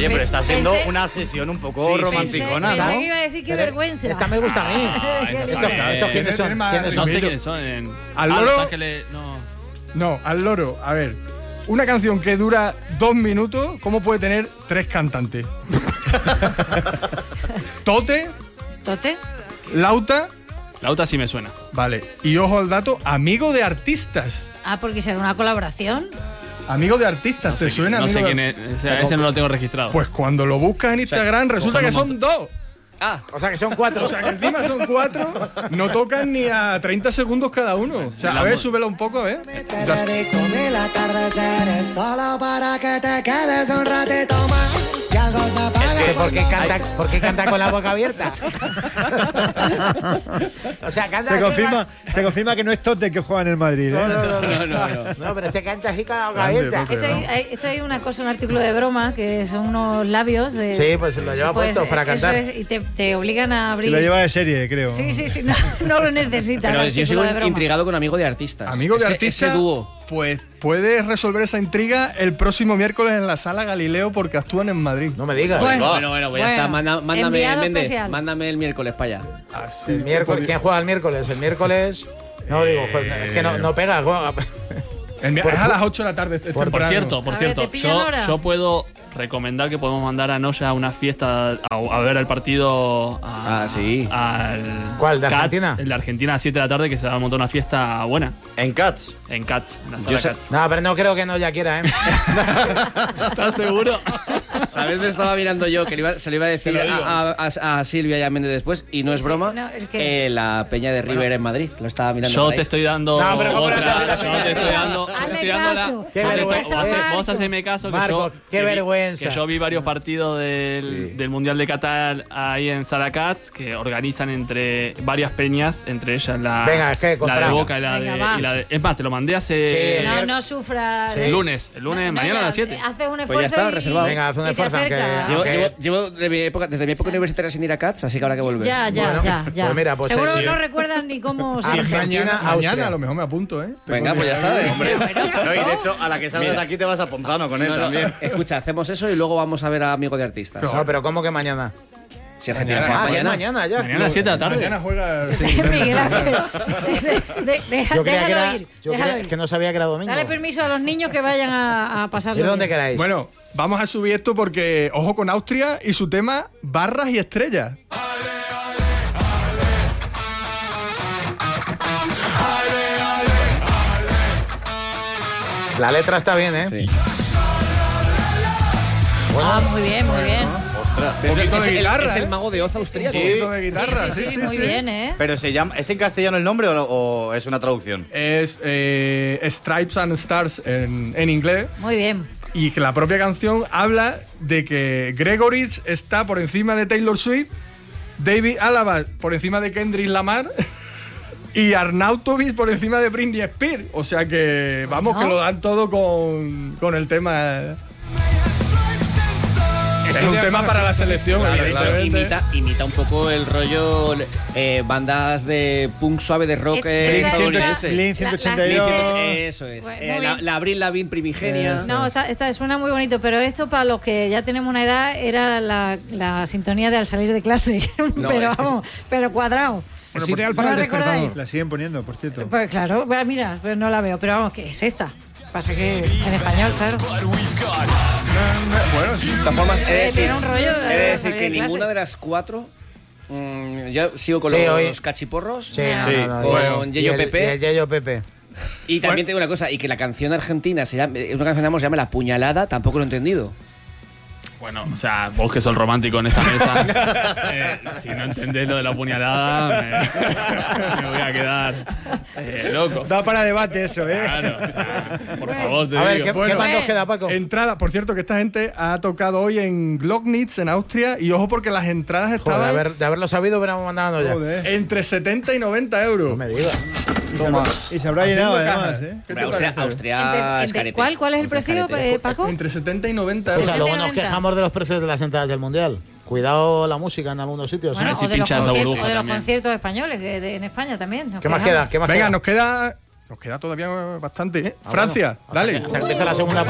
Oye, pero está siendo una sesión un poco romanticona, ¿no? Pensé que iba a decir qué vergüenza. Esta me gusta a mí. ¿Estos quiénes son? No sé quiénes son. Al loro. Los Ángeles, no. No, al loro. A ver. Una canción que dura 2 minutos, ¿cómo puede tener 3 cantantes? Tote, ¿Tote? Lauta, Lauta sí me suena. vale. Y ojo al dato, amigo de artistas. Ah, porque será una colaboración. Amigo de artistas, No ¿te sé, suena? no sé amigo quién de... es. O sea, ese no lo tengo registrado. Pues cuando lo buscas en Instagram resulta son que un son montón. 2. O sea que son 4. O sea que encima son 4, no tocan ni a 30 segundos cada uno. O sea, a ver, súbela un poco, a ver. Es que ¿por qué canta con la boca abierta? O sea, canta Se confirma que no es Tote que juega en el Madrid. No, pero se canta así con la boca abierta. Esto hay una cosa, un artículo de broma, que son unos labios. Sí, pues lo lleva puesto para cantar. Y te obligan a abrir. Lo lleva de serie, creo. Sí, no lo necesitas. Pero el yo artículo sigo de broma. intrigado con Amigo de Artistas. Amigo de artistas. Ese dúo. Pues puedes resolver esa intriga el próximo miércoles en la Sala Galileo porque actúan en Madrid. No me digas. Bueno, Pues ya está. Mándame, enviado Méndez, especial. mándame el miércoles para allá. El miércoles. ¿Quién juega el miércoles? El miércoles. No digo, es que no pega. Juega. Es a las 8 de la tarde. Por cierto, A ver, ¿te pillan ahora? yo puedo recomendar que podemos mandar a Noya a una fiesta a ver el partido sí. ¿Cuál, de Cats, Argentina? el de Argentina a 7 de la tarde, que se va a montar una fiesta buena En Cats. en Cats, en la sala Cats. No, pero no creo que no ya quiera, ¿eh? ¿Estás seguro? ¿Sabes? Me estaba mirando yo que se lo iba a decir Te lo digo. a Silvia y a Méndez después, y no es broma. no, es que- La Peña de River en Madrid. Lo estaba mirando. Yo por ahí. te estoy dando No, pero ¿cómo no otra. sabes la Yo Peña te de estoy River? dando. Hazle Estoy dando caso. Qué Hazle vergüenza. caso a Vos Marco. haceme caso que Marco, qué que vergüenza. Que yo vi varios partidos del Mundial de Qatar ahí en Sala Cats que organizan entre varias peñas, entre ellas Venga, es que la de contrario. Boca y la Venga, de, va. Es más, te lo mandé hace Sí, No sufra. el lunes, mañana a las 7. Haces un ya esfuerzo está, y, reservado. Venga, haz un y te esfuerzo, aunque- acercas. Llevo desde mi época universitaria sin ir a Cats, así que habrá que volver. Ya. Pues mira, pues Seguro sí. que no recuerdan ni cómo se Argentina, Austria. Mañana a lo mejor me apunto, ¿eh? Venga, pues ya sabes. Hombre, No, y de hecho, a la que salgas de aquí te vas a Ponzano con él también. Escucha, hacemos eso y luego vamos a ver a Amigo de Artistas. No, pero ¿cómo que mañana? Si Argentina juega Ya es mañana. mañana, ya. Mañana a las 7 de la tarde. Mañana juega... Miguel Ángel. Yo creía que Déjalo era. ir. Yo déjalo creía ir. que no sabía que era domingo. Dale permiso a los niños que vayan a pasarlo. ¿De dónde bien. queráis? Bueno, vamos a subir esto porque, ojo con Austria y su tema Barras y Estrellas. La letra está bien, ¿eh? Sí. Ah, muy bien, muy bien. Un poquito de guitarra, es el ¿eh? mago de Oz austríaco. Un poquito de guitarra, Sí, muy bien, ¿eh? Pero se llama, ¿es en castellano el nombre o es una traducción? Es Stripes and Stars en inglés. Muy bien. Y que la propia canción habla de que Gregorich está por encima de Taylor Swift, David Alaba por encima de Kendrick Lamar y Arnautovic por encima de Britney Spears. O sea que, vamos, que lo dan todo con el tema. Es un tema para la selección. evidentemente. Imita un poco el rollo bandas de punk suave de rock estadounidense. Blink 182. Eso es. Muy bien. La Avril Lavigne primigenia. No, esta suena muy bonito, pero esto para los que ya tenemos una edad era la sintonía de Al salir de clase. No, pero es que vamos, pero cuadrado. Es ideal para ¿No el la recordáis? despertador. La siguen poniendo, por cierto. Pues claro, pues mira, pues no la veo, pero vamos, que es esta. Pasa que en español, claro. Bueno, sí. De todas formas, Tiene un rollo de he de decir salir que de clase. ninguna de las cuatro. Yo sigo con Sí, los hoy- cachiporros. Sí, no. Con Y Yeyo el- Pepe. y el Yeyo Pepe. Y también tengo una cosa, y que la canción argentina es una canción, digamos, se llama La Puñalada, tampoco lo he entendido. Bueno, o sea, vos que sos romántico en esta mesa, si no entendés lo de la puñalada, me voy a quedar loco. Da para debate eso, ¿eh? Claro, o sea, por favor, te A ver, digo. ¿qué Bueno, más nos queda, Paco? Entrada, por cierto, que esta gente ha tocado hoy en Glocknitz, en Austria, y ojo porque las entradas Joder, estaban de haberlo sabido, hubiéramos mandado ya. Joder. entre 70 y 90 euros. No me digas. Y se habrá llenado, Haciendo además, cajas. ¿eh? ¿Qué te Austria, parece? Austria es carete. ¿Cuál es el Austria precio, carete. Paco? Entre 70 y 90 Escucha, euros. luego nos 70. quejamos de los precios de las entradas del Mundial. Cuidado la música en algunos sitios. Bueno, ¿eh? si o de los pinchas la conciertos, burbuja o de los también. conciertos españoles en España también. nos ¿Qué más quejamos. queda? ¿Qué más Venga, queda? nos queda todavía bastante, ¿eh? Francia, dale. Hasta que empieza la segunda parte.